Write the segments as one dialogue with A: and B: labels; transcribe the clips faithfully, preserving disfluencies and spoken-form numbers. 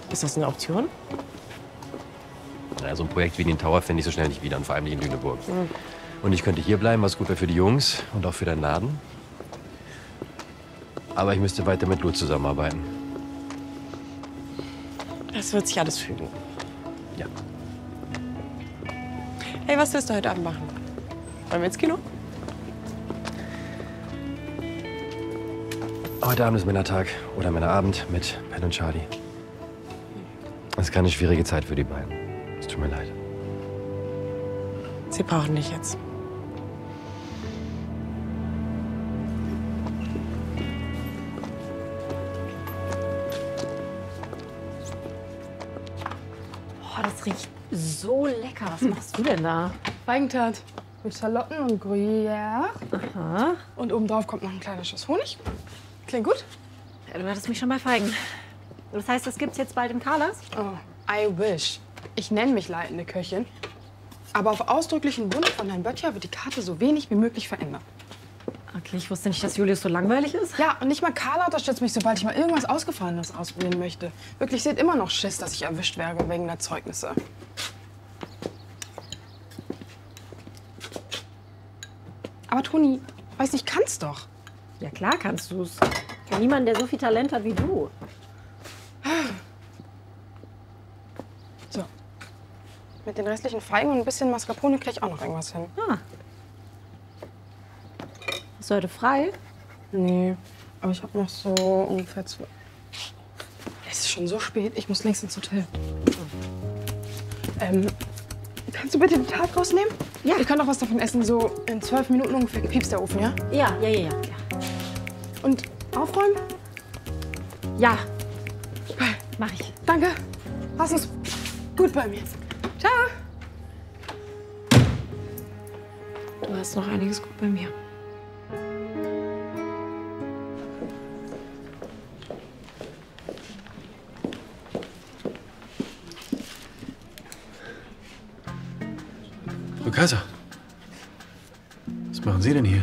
A: Ist das eine Option?
B: Ja, so ein Projekt wie den Tower finde ich so schnell nicht wieder, und vor allem nicht in Lüneburg.
A: Mhm.
B: Und ich könnte hier bleiben, was gut wäre für die Jungs und auch für deinen Laden. Aber ich müsste weiter mit Lou zusammenarbeiten.
A: Das wird sich alles fügen.
B: Ja.
A: Hey, was willst du heute Abend machen? Wollen wir ins Kino?
B: Heute Abend ist Männertag oder Männerabend mit Ben und Charlie. Das ist keine schwierige Zeit für die beiden. Es tut mir leid.
A: Sie brauchen dich jetzt.
C: Oh, das riecht so lecker. Was machst du denn da?
D: Feigentat mit Schalotten und Gruyère.
C: Aha.
D: Und obendrauf kommt noch ein kleiner Schuss Honig. Klingt gut?
C: Ja, du hattest mich schon bei Feigen. Das heißt, das gibt's jetzt bald im Carlas?
D: Oh, I wish. Ich nenne mich leitende Köchin. Aber auf ausdrücklichen Wunsch von Herrn Böttcher wird die Karte so wenig wie möglich verändert.
C: Okay, ich wusste nicht, dass Julius so langweilig ist.
D: Ja, und nicht mal Carla unterstützt mich, sobald ich mal irgendwas Ausgefallenes ausprobieren möchte. Wirklich, sie hat immer noch Schiss, dass ich erwischt werde wegen der Zeugnisse. Aber Toni, weiß nicht, kann's doch.
C: Ja, klar kannst du's. Ich kenn niemanden, der so viel Talent hat wie du.
D: So. Mit den restlichen Feigen und ein bisschen Mascarpone krieg ich auch noch irgendwas hin.
C: Ah. Hast du heute frei?
D: Nee, aber ich habe noch so ungefähr zwei. Es ist schon so spät, ich muss längst ins Hotel. Ähm, kannst du bitte den Tag rausnehmen?
C: Ja.
D: Wir können doch was davon essen, so in zwölf Minuten ungefähr piepst der Ofen, ja?
C: Ja, ja, ja, ja.
D: Und aufräumen?
C: Ja. Mach ich.
D: Danke. Hast es gut bei mir. Ciao.
A: Du hast noch einiges gut bei mir.
E: Frau Kaiser, was machen Sie denn hier?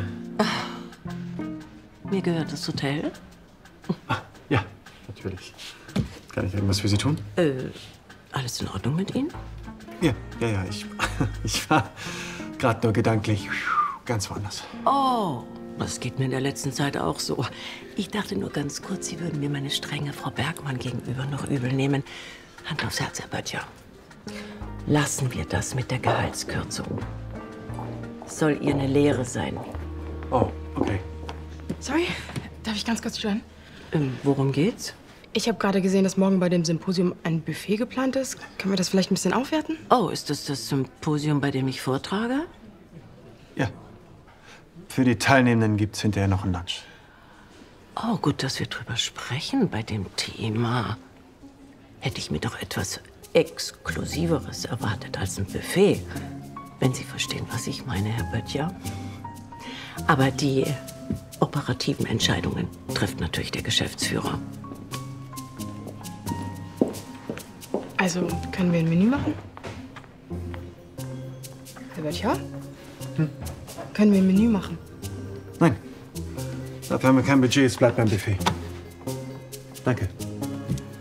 F: Mir gehört das Hotel.
E: Ah, ja, natürlich. Kann ich irgendwas für Sie tun?
F: Äh, alles in Ordnung mit Ihnen?
E: Ja, ja, ja. Ich, ich war gerade nur gedanklich ganz woanders.
F: Oh, das geht mir in der letzten Zeit auch so. Ich dachte nur ganz kurz, Sie würden mir meine strenge Frau Bergmann gegenüber noch übel nehmen. Hand aufs Herz, Herr Böttcher. Lassen wir das mit der Gehaltskürzung. Soll ihr eine Lehre sein.
E: Oh, okay.
D: Sorry, darf ich ganz kurz stören?
F: Ähm, worum geht's?
D: Ich habe gerade gesehen, dass morgen bei dem Symposium ein Buffet geplant ist. Können wir das vielleicht ein bisschen aufwerten?
F: Oh, ist das das Symposium, bei dem ich vortrage?
E: Ja. Für die Teilnehmenden gibt's hinterher noch ein Lunch.
F: Oh, gut, dass wir drüber sprechen bei dem Thema. Hätte ich mir doch etwas Exklusiveres erwartet als ein Buffet. Wenn Sie verstehen, was ich meine, Herr Böttcher. Aber die operativen Entscheidungen trifft natürlich der Geschäftsführer.
D: Also, können wir ein Menü machen? Herr Böttcher?
E: Hm?
D: Können wir ein Menü machen?
E: Nein. Dafür haben wir kein Budget, es bleibt beim Buffet. Danke.